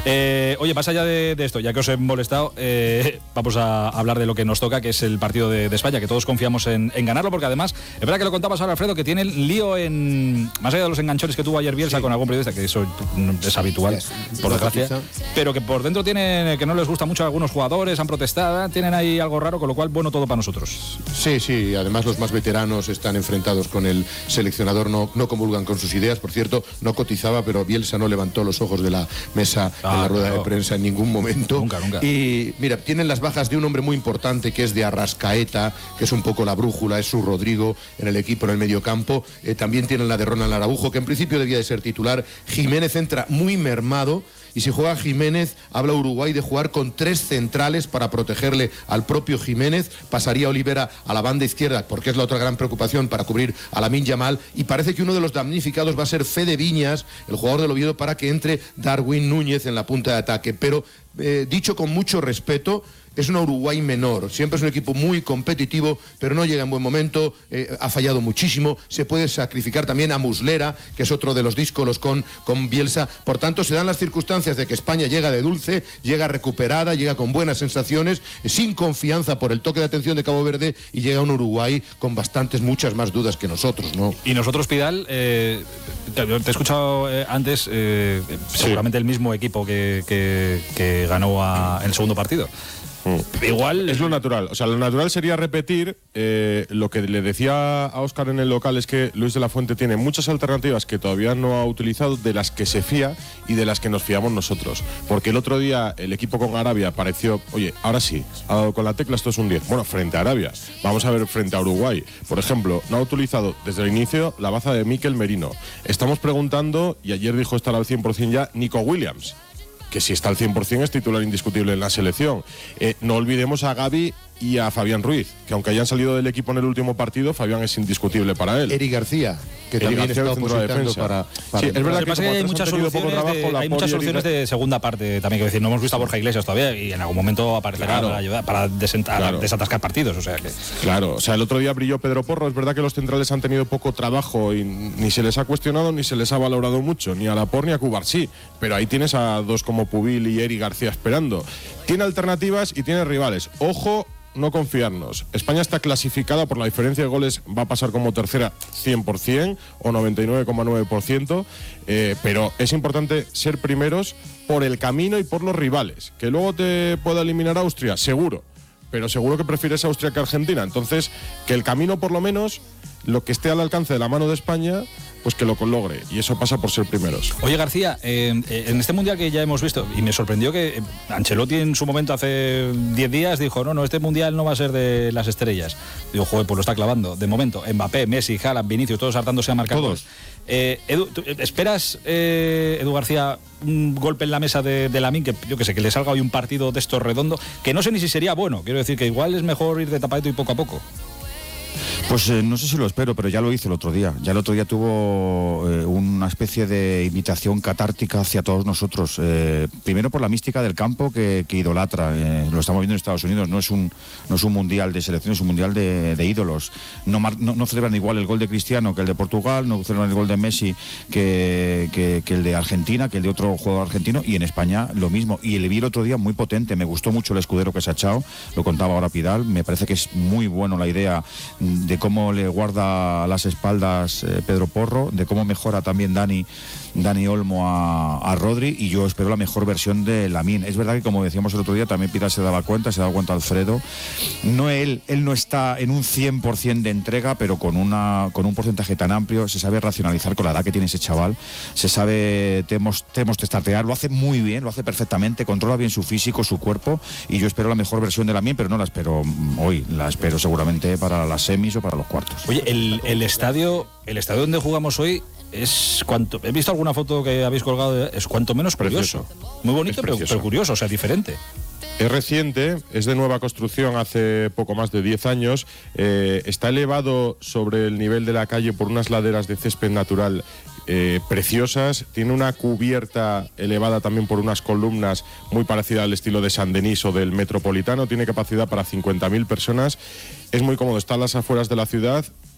Oye, más allá de esto, ya que os he molestado, vamos a hablar de lo que nos toca, que es el partido de España, que todos confiamos en ganarlo, porque además, es verdad que lo contabas ahora, Alfredo, que tiene el lío más allá de los enganchones que tuvo ayer Bielsa con algún periodista, que eso es habitual, por desgracia, pero que por dentro tiene, que no les gusta mucho a algunos jugadores, han protestado, tienen ahí algo raro, con lo cual, bueno, todo para nosotros. Sí, además los más veteranos están enfrentados con el seleccionador, no comulgan con sus ideas. Por cierto, no cotizaba, pero Bielsa no levantó los ojos de la mesa en la rueda de prensa en ningún momento. Nunca. Y mira, tienen las bajas de un hombre muy importante que es de Arrascaeta, que es un poco la brújula, es su Rodrigo en el equipo, en el mediocampo. También tienen la de Ronald Araujo, que en principio debía de ser titular. Jiménez entra muy mermado. Y si juega Jiménez, habla Uruguay de jugar con 3 centrales para protegerle al propio Jiménez. Pasaría Olivera a la banda izquierda, porque es la otra gran preocupación, para cubrir a Lamine Yamal. Y parece que uno de los damnificados va a ser Fede Viñas, el jugador del Oviedo, para que entre Darwin Núñez en la punta de ataque. Pero, dicho con mucho respeto, es una Uruguay menor, siempre es un equipo muy competitivo, pero no llega en buen momento, ha fallado muchísimo, se puede sacrificar también a Muslera, que es otro de los díscolos con Bielsa. Por tanto, se dan las circunstancias de que España llega de dulce, llega recuperada, llega con buenas sensaciones, sin confianza por el toque de atención de Cabo Verde, y llega un Uruguay con muchas más dudas que nosotros, ¿no? Y nosotros, Pidal, te he escuchado antes, seguramente el mismo equipo que ganó en el segundo partido. Igual es lo natural. O sea, lo natural sería repetir lo que le decía a Óscar en el local, es que Luis de la Fuente tiene muchas alternativas que todavía no ha utilizado, de las que se fía y de las que nos fiamos nosotros. Porque el otro día el equipo con Arabia pareció, oye, ahora sí, ha dado con la tecla, esto es un 10. Bueno, frente a Arabia, vamos a ver frente a Uruguay. Por ejemplo, no ha utilizado desde el inicio la baza de Mikel Merino. Estamos preguntando, y ayer dijo estar al 100% ya, Nico Williams, que si está al 100% es titular indiscutible en la selección. No olvidemos a Gavi y a Fabián Ruiz, que aunque hayan salido del equipo en el último partido, Fabián es indiscutible para él. Eric García, que también está opositando para sí, es verdad que hay muchas soluciones de segunda parte también, que decir, no hemos visto a Borja Iglesias todavía, y en algún momento aparecerá para ayudar, para desatascar partidos, o sea que... Claro, o sea, el otro día brilló Pedro Porro. Es verdad que los centrales han tenido poco trabajo y ni se les ha cuestionado ni se les ha valorado mucho, ni a Laporte ni a Cubarsí, pero ahí tienes a dos como Pubil y Eric García esperando. Tiene alternativas y tiene rivales. Ojo, no confiarnos. España está clasificada por la diferencia de goles, va a pasar como tercera 100% o 99,9%, pero es importante ser primeros por el camino y por los rivales. Que luego te pueda eliminar Austria, seguro, pero seguro que prefieres Austria que Argentina. Entonces, que el camino, por lo menos, lo que esté al alcance de la mano de España, pues que lo logre, y eso pasa por ser primeros. Oye, García, en este Mundial que ya hemos visto, y me sorprendió que Ancelotti en su momento hace 10 días dijo, no, este Mundial no va a ser de las estrellas. Digo, joder, pues lo está clavando. De momento, Mbappé, Messi, Haaland, Vinicius, todos hartándose a marcar. Todos. Edu, ¿esperas, Edu García, un golpe en la mesa de Lamine, que yo que sé, que le salga hoy un partido de estos redondo, que no sé ni si sería bueno? Quiero decir que igual es mejor ir de tapadito y poco a poco. Pues no sé si lo espero, pero ya lo hizo el otro día. Ya el otro día tuvo una especie de invitación catártica hacia todos nosotros. Primero por la mística del campo que idolatra. Lo estamos viendo en Estados Unidos. No es un mundial de selección, es un mundial de ídolos. No celebran igual el gol de Cristiano que el de Portugal, no celebran el gol de Messi que el de Argentina, que el de otro jugador argentino, y en España lo mismo. Y le vi el otro día muy potente. Me gustó mucho el escudero que se ha echado. Lo contaba ahora Pidal. Me parece que es muy bueno la idea de cómo le guarda las espaldas Pedro Porro, de cómo mejora también Dani Olmo a Rodri, y yo espero la mejor versión de Lamine. Es verdad que, como decíamos el otro día, también Pidal se daba cuenta Alfredo, él no está en un 100% de entrega, pero con un porcentaje tan amplio, se sabe racionalizar con la edad que tiene ese chaval, se sabe testatear, lo hace muy bien, lo hace perfectamente, controla bien su físico, su cuerpo, y yo espero la mejor versión de Lamine, pero no la espero hoy, la espero seguramente para las semis o para los cuartos. Oye, el estadio donde jugamos hoy es cuanto... He visto alguna foto que habéis colgado, es cuanto menos curioso. Muy bonito, pero curioso, o sea, diferente. Es reciente, es de nueva construcción, hace poco más de 10 años. Está elevado sobre el nivel de la calle por unas laderas de césped natural preciosas. Tiene una cubierta elevada también por unas columnas muy parecida al estilo de San Denis o del Metropolitano. Tiene capacidad para 50.000 personas. Es muy cómodo, está a las afueras de la ciudad.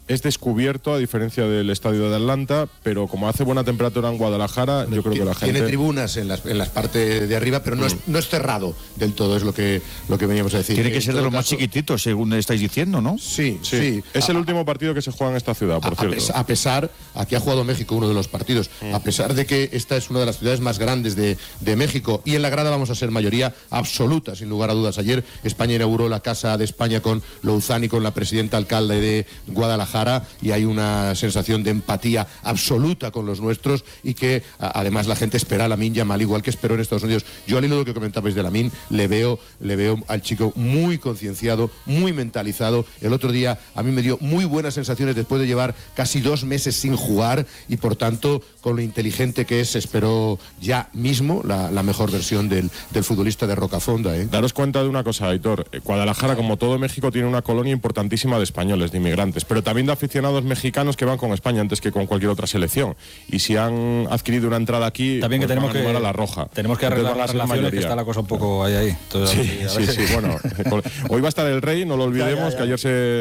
es descubierto, a diferencia del estadio de Atlanta, pero como hace buena temperatura en Guadalajara, yo creo que la gente... Tiene tribunas en las partes de arriba, pero no es cerrado del todo, es lo que veníamos a decir. Tiene que ser de los más chiquititos, según estáis diciendo, ¿no? Sí. Es el último partido que se juega en esta ciudad, por cierto. A pesar, aquí ha jugado México uno de los partidos, a pesar de que esta es una de las ciudades más grandes de México, y en la grada vamos a ser mayoría absoluta, sin lugar a dudas. Ayer España inauguró la Casa de España con Louzán y con la presidenta alcalde de Guadalajara, y hay una sensación de empatía absoluta con los nuestros, y que además la gente espera a Lamine Yamal igual que esperó en Estados Unidos. Yo, al hilo de lo que comentabais de Lamine, le veo al chico muy concienciado, muy mentalizado. El otro día a mí me dio muy buenas sensaciones después de llevar casi 2 meses sin jugar, y por tanto, con lo inteligente que es, espero ya mismo la mejor versión del futbolista de Rocafonda. Daros cuenta de una cosa, Aitor. Guadalajara, como todo México, tiene una colonia importantísima de españoles, de inmigrantes, pero también de aficionados mexicanos que van con España antes que con cualquier otra selección. Y si han adquirido una entrada aquí, también, pues que tenemos que a la roja. Tenemos que arreglar las relaciones, que está la cosa un poco ahí. Sí. Bueno, hoy va a estar el rey, no lo olvidemos, que ayer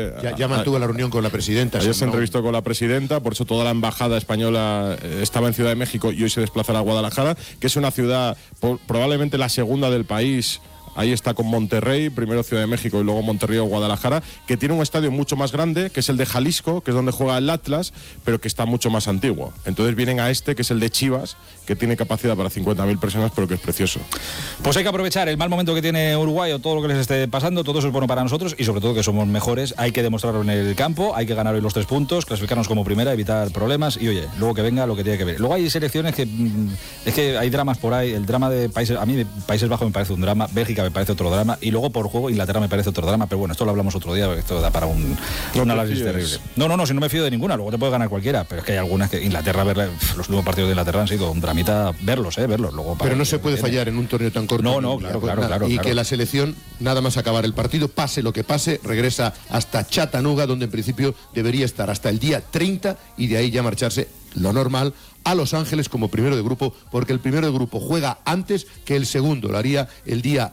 ya mantuvo la reunión con la presidenta. Ayer se entrevistó con la presidenta, por eso toda la embajada española estaba en Ciudad de México y hoy se desplazará a Guadalajara, que es una ciudad probablemente la segunda del país. Ahí está con Monterrey, primero Ciudad de México y luego Monterrey o Guadalajara, que tiene un estadio mucho más grande, que es el de Jalisco, que es donde juega el Atlas, pero que está mucho más antiguo. Entonces vienen a que es el de Chivas, que tiene capacidad para 50.000 personas, pero que es precioso. Pues hay que aprovechar el mal momento que tiene Uruguay o todo lo que les esté pasando, todo eso es bueno para nosotros, y sobre todo que somos mejores. Hay que demostrarlo en el campo, hay que ganar hoy los 3 puntos, clasificarnos como primera, evitar problemas, y oye, luego que venga lo que tiene que ver. Luego hay selecciones que es que hay dramas por ahí. El drama de países, a mí Países Bajos me parece un drama, Bélgica me parece otro drama, y luego por juego Inglaterra me parece otro drama, pero bueno, esto lo hablamos otro día, porque esto da para un análisis terrible. No, si no me fío de ninguna, luego te puede ganar cualquiera, pero es que hay algunas que Inglaterra, los últimos partidos de Inglaterra han sido un dramita verlos. Luego pero no se puede fallar en un torneo tan corto. No, claro. Que la selección, nada más acabar el partido, pase lo que pase, regresa hasta Chattanooga, donde en principio debería estar hasta el día 30, y de ahí ya marcharse, lo normal, a Los Ángeles como primero de grupo, porque el primero de grupo juega antes que el segundo, lo haría el día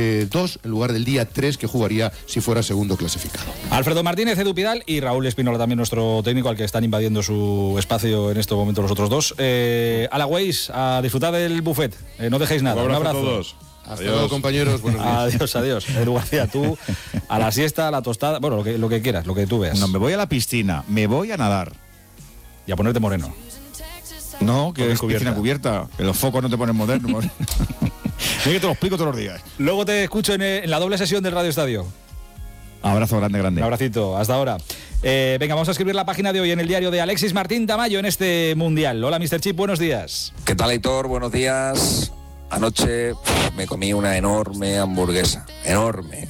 2 en lugar del día 3 que jugaría si fuera segundo clasificado. Alfredo Martínez, Edu Pidal y Raúl Espínola, también nuestro técnico, al que están invadiendo su espacio en este momento los otros dos. A la Waze, a disfrutar del buffet, no dejéis nada. Un abrazo a todos. Hasta luego, compañeros. Buenos días. Adiós. Edu García, tú a la siesta, a la tostada, bueno, lo que quieras, lo que tú veas. No, me voy a la piscina, me voy a nadar. Y a ponerte moreno. No, que es piscina cubierta. Que los focos no te ponen moderno. Es que te lo explico todos los días. Luego te escucho en la doble sesión del Radio Estadio. Abrazo grande. Un abracito, hasta ahora. Venga, vamos a escribir la página de hoy en el diario de Alexis Martín Tamayo en este Mundial. Hola, Mr. Chip, buenos días. ¿Qué tal, Aitor? Buenos días. Anoche me comí una enorme hamburguesa. Enorme.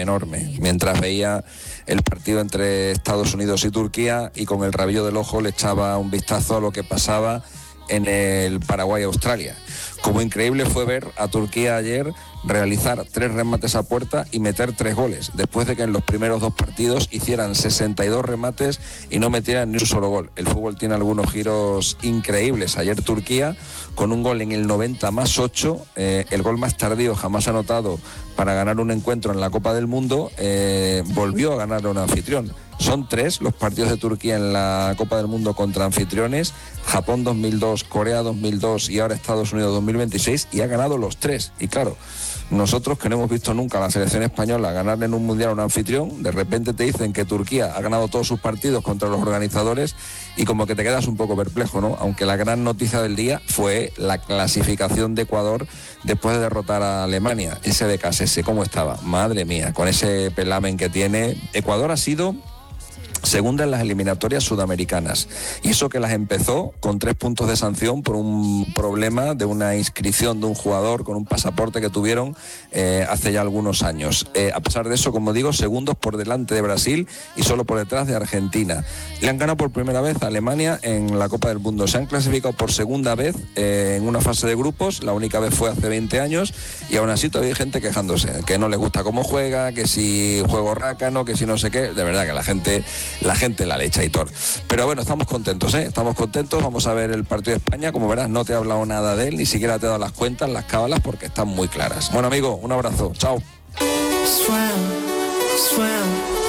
Mientras veía el partido entre Estados Unidos y Turquía, y con el rabillo del ojo le echaba un vistazo a lo que pasaba en el Paraguay-Australia. Como increíble fue ver a Turquía ayer realizar 3 remates a puerta y meter 3 goles, después de que en los primeros 2 partidos hicieran 62 remates y no metieran ni un solo gol. El fútbol tiene algunos giros increíbles. Ayer Turquía, con un gol en el 90+8, el gol más tardío jamás anotado para ganar un encuentro en la Copa del Mundo, volvió a ganar a un anfitrión. Son 3 los partidos de Turquía en la Copa del Mundo contra anfitriones: Japón 2002, Corea 2002 y ahora Estados Unidos 2026, y ha ganado los 3. Y claro, nosotros, que no hemos visto nunca a la selección española ganarle en un mundial a un anfitrión, de repente te dicen que Turquía ha ganado todos sus partidos contra los organizadores y como que te quedas un poco perplejo, ¿no? Aunque la gran noticia del día fue la clasificación de Ecuador después de derrotar a Alemania. Ese de Cassese, ¿cómo estaba? Madre mía, con ese pelamen que tiene. Ecuador ha sido segunda en las eliminatorias sudamericanas, y eso que las empezó con 3 puntos de sanción por un problema de una inscripción de un jugador con un pasaporte que tuvieron hace ya algunos años. A pesar de eso, como digo, segundos por delante de Brasil y solo por detrás de Argentina. Le han ganado por primera vez a Alemania en la Copa del Mundo. Se han clasificado por segunda vez en una fase de grupos. La única vez fue hace 20 años, y aún así todavía hay gente quejándose, que no le gusta cómo juega, que si juego rácano, que si no sé qué. De verdad que la gente la leche, Aitor. Pero bueno, estamos contentos, estamos contentos. Vamos a ver el partido de España. Como verás, no te he hablado nada de él, ni siquiera te he dado las cuentas, las cábalas, porque están muy claras. Bueno, amigo, un abrazo, chao.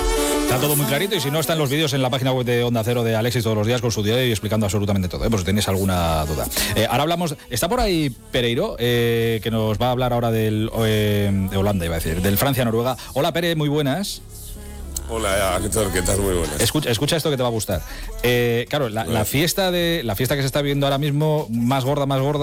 Está todo muy clarito y si no, están los vídeos en la página web de Onda Cero de Alexis todos los días con su diario y explicando absolutamente todo, por si tenéis alguna duda. Ahora hablamos, está por ahí Pereiro, que nos va a hablar ahora de Holanda, iba a decir, del Francia-Noruega. Hola Pere, muy buenas. Hola, Héctor, ¿qué tal? Muy buenas. Escucha esto que te va a gustar. Claro, la fiesta que se está viendo ahora mismo, más gorda,